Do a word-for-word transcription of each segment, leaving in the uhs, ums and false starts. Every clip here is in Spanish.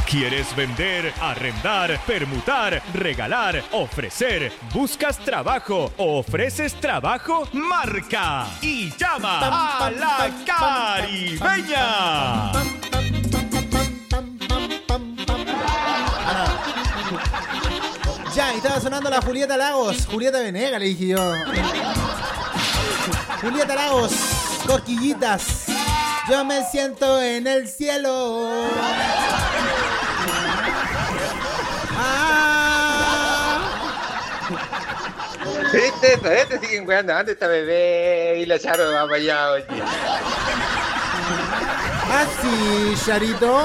¿Quieres vender, arrendar, permutar, regalar, ofrecer? ¿Buscas trabajo o ofreces trabajo? ¡Marca! Y llama a La Caribeña. Ya, y estaba sonando la Julieta Lagos. Julieta Venegas, le dije yo. Julieta Lagos, cosquillitas. Yo me siento en el cielo. Ah. Este, este siguen jugando. ¿Dónde está bebé? Y la Charo va para allá, oye. Ah, sí, Charito.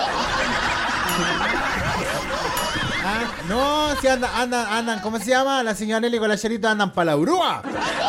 Ah, no, si andan, andan, andan, ¿cómo se llama? La señora Nelly con la Charito andan para la grúa.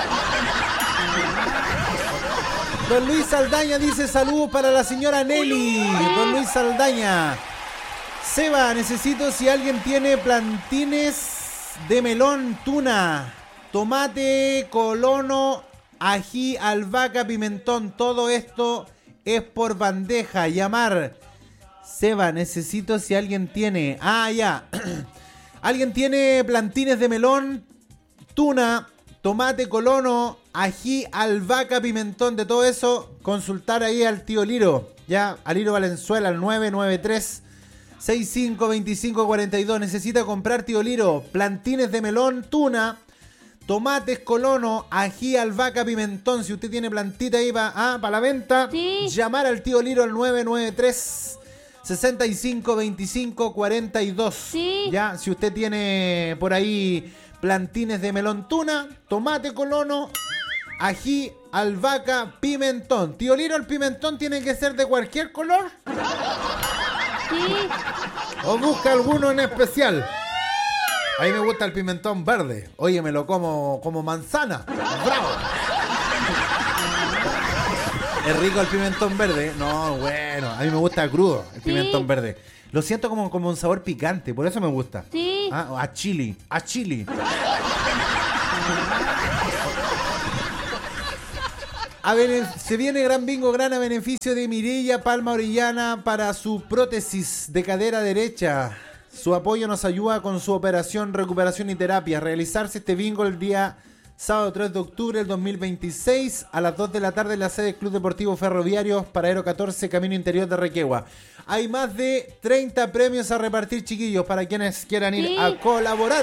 Don Luis Saldaña dice saludos para la señora Nelly. Don Luis Saldaña. Seba, necesito si alguien tiene plantines de melón, tuna, tomate, colono, ají, albahaca, pimentón. Todo esto es por bandeja. Llamar. Seba, necesito si alguien tiene... Ah, ya. Alguien tiene plantines de melón, tuna, tomate, colono, ají, albahaca, pimentón, de todo eso, consultar ahí al tío Liro. Ya, a Liro Valenzuela, al nueve nueve tres, seis cinco dos cinco cuatro dos. Necesita comprar, tío Liro, plantines de melón, tuna, tomates, colono, ají, albahaca, pimentón. Si usted tiene plantita ahí para ah, pa la venta, sí. Llamar al tío Liro al nueve nueve tres, seis cinco dos cinco cuatro dos. Sí. Ya, si usted tiene por ahí plantines de melón, tuna, tomate, colono, ají, albahaca, pimentón. Tío Liro, ¿el pimentón tiene que ser de cualquier color? Sí. ¿O busca alguno en especial? A mí me gusta el pimentón verde. Oye, me lo como como manzana. ¡Bravo! ¿Es rico el pimentón verde? No, bueno. A mí me gusta crudo el pimentón sí. verde. Lo siento como, como un sabor picante, por eso me gusta. Sí. Ah, a chili, a chili. A ver, se viene gran bingo, gran a beneficio de Mirilla Palma Orellana para su prótesis de cadera derecha. Su apoyo nos ayuda con su operación, recuperación y terapia. Realizarse este bingo el día sábado tres de octubre del dos mil veintiséis a las dos de la tarde en la sede del Club Deportivo Ferroviario, Paradero catorce, Camino Interior de Requegua. Hay más de treinta premios a repartir, chiquillos, para quienes quieran ir sí. a colaborar.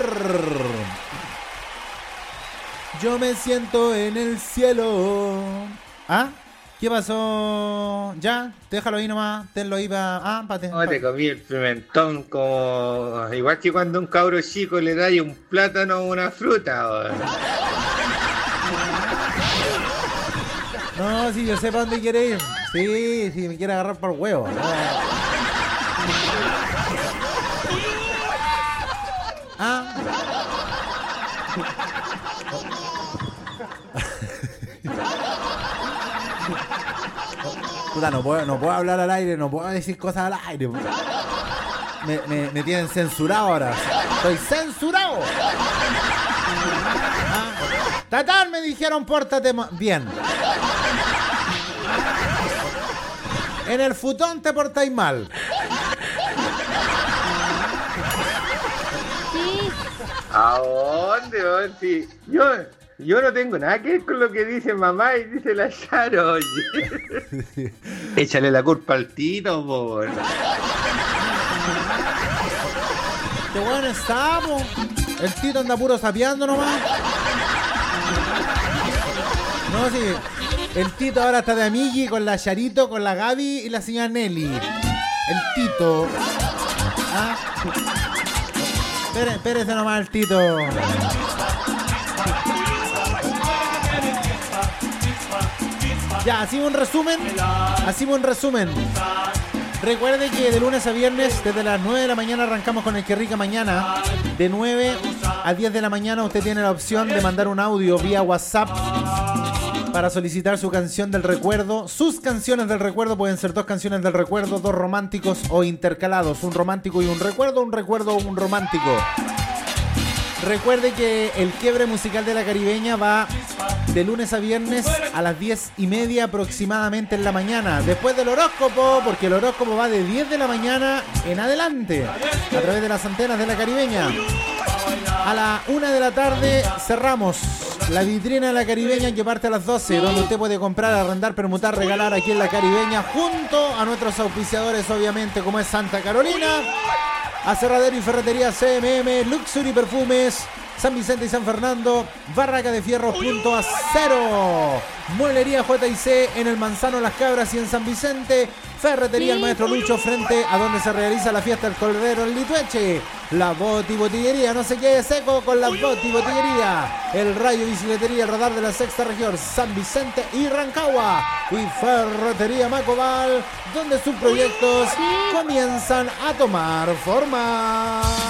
Yo me siento en el cielo. ¿Ah? ¿Qué pasó? ¿Ya? Déjalo ahí nomás. Tenlo ahí para... Ah, pate. No, te comí el pimentón como... Igual que cuando un cabro chico le da un plátano o una fruta. ¿O? No, sí, yo sé para dónde quiere ir. Sí, sí, me quiere agarrar por huevo. ¿Ah? Puta, no puedo, no puedo hablar al aire, no puedo decir cosas al aire. Me, me, me tienen censurado ahora. Estoy censurado. ¿Ah? Tatán, me dijeron, pórtate bien. En el futón te portáis mal. Sí. ¿A dónde? ¿Dónde? Yo... Yo no tengo nada que ver con lo que dice mamá y dice la Charo, oye. Échale la culpa al Tito, por. Qué bueno está, po. El Tito anda puro sapeando nomás. No, sí. El Tito ahora está de amigui con la Charito, con la Gaby y la señora Nelly. El Tito. ¿Ah? Espérese, espérese nomás el Tito. Ya, hacemos un resumen. Hacemos un resumen. Recuerde que de lunes a viernes, desde las nueve de la mañana arrancamos con el Que Rica Mañana. De nueve a diez de la mañana usted tiene la opción de mandar un audio vía WhatsApp para solicitar su canción del recuerdo. Sus canciones del recuerdo pueden ser dos canciones del recuerdo, dos románticos o intercalados. Un romántico y un recuerdo, un recuerdo o un romántico. Recuerde que el quiebre musical de la caribeña va de lunes a viernes a las diez y media aproximadamente en la mañana. Después del horóscopo, porque el horóscopo va de diez de la mañana en adelante, a través de las antenas de la Caribeña. A la una de la tarde cerramos la vitrina de la Caribeña, que parte a las doce, donde usted puede comprar, arrendar, permutar, regalar aquí en la Caribeña, junto a nuestros auspiciadores, obviamente, como es Santa Carolina, Aserradero y Ferretería C M M, Luxury Perfumes, San Vicente y San Fernando, Barraca de Fierros Punto Acero, Mueblería J y C en el Manzano Las Cabras y en San Vicente, Ferretería El Maestro Lucho, frente a donde se realiza la fiesta del Cordero en Litueche, La Boti Botillería, no se quede seco con La Boti Botillería, El Rayo Bicicletería, el Radar de la Sexta Región, San Vicente y Rancagua, y Ferretería Macobal, donde sus proyectos comienzan a tomar forma.